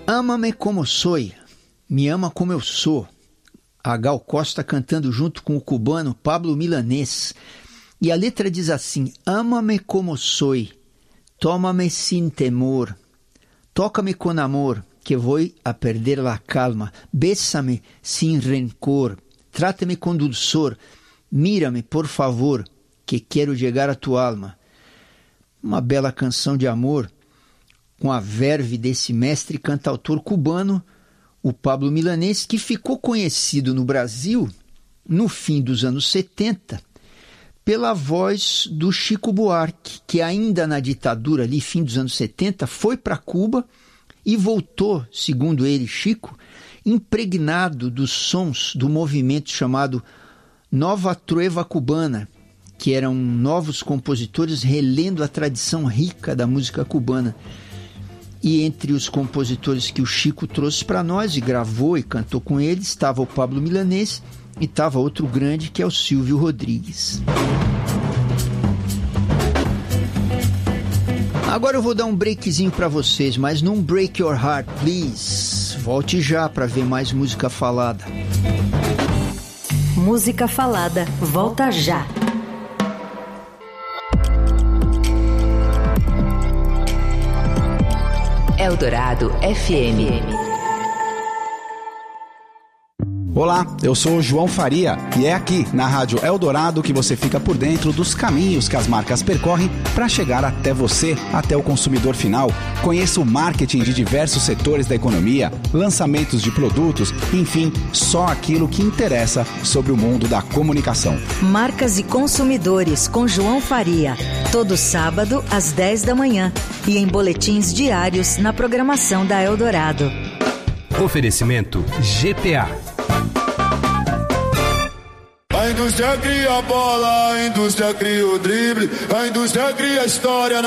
Ama-me como soy, me ama como eu sou. A Gal Costa cantando junto com o cubano Pablo Milanés. E a letra diz assim: ama-me como soy, toma-me sin temor, toca-me con amor, que voy a perder la calma, bésame sin rencor, trata-me com dulzor, mira-me por favor, que quero chegar a tua alma. Uma bela canção de amor, com a verve desse mestre cantautor cubano, o Pablo Milanés, que ficou conhecido no Brasil no fim dos anos 70 pela voz do Chico Buarque, que ainda na ditadura, ali fim dos anos 70, foi para Cuba e voltou, segundo ele, Chico, impregnado dos sons do movimento chamado Nova Trueva Cubana, que eram novos compositores relendo a tradição rica da música cubana. E entre os compositores que o Chico trouxe para nós e gravou e cantou com ele, estava o Pablo Milanés e estava outro grande, que é o Silvio Rodrigues. Agora eu vou dar um breakzinho para vocês, mas não break your heart, please. Volte já para ver mais música falada. Música falada, volta já. Eldorado FM. Olá, eu sou o João Faria e é aqui na Rádio Eldorado que você fica por dentro dos caminhos que as marcas percorrem para chegar até você, até o consumidor final. Conheça o marketing de diversos setores da economia, lançamentos de produtos, enfim, só aquilo que interessa sobre o mundo da comunicação. Marcas e consumidores com João Faria, todo sábado às 10 da manhã e em boletins diários na programação da Eldorado. Oferecimento GPA. A indústria cria a bola, a indústria cria o drible, a indústria cria a história.